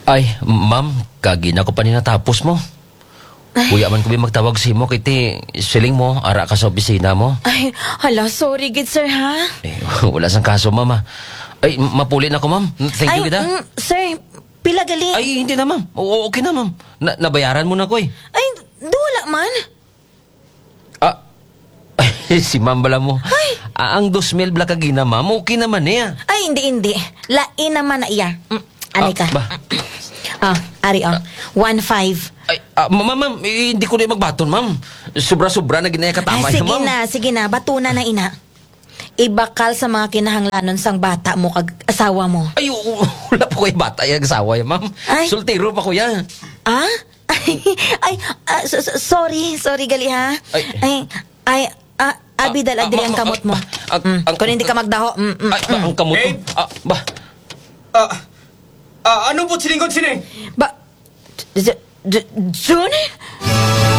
Ay, ma'am, kagina ko pa ni natapos mo. Kuya man ko magtawag si mo, kiti siling mo, ara ka sa opisina mo. Ay, hala, sorry gid sir ha. Eh, wala sang kaso, ma'am. Ay, mapuli na ko, ma'am. Thank you, kita. Sir, pila gali. Ay, hindi na, ma'am. Okay na, ma'am. Nabayaran mo na ko, eh. Ay, wala man. Si ma'am bala mo. Ang 2,000 bla kagina, ma'am. Okay naman niya. Ay, hindi. Lain naman na iya. Anay ka. Ari, 1,500. Ay, ma'am, hindi ko na magbaton, ma'am. Sobra-sobra na ginaya katama Ay, niya, ma'am. sige na. Batuna na ina. Ibakal sa mga kinahanglanon sang bata mo kag asawa mo. Ay, wala po kayo bata yung asawa yan, ma'am. Ay. Sultiro pa ko yan. Sorry gali ha. Abi dala diri ang kamot mo. Kung hindi ka magdaho. Ang kamot mo. Babe? Ano po siningkod sini? June?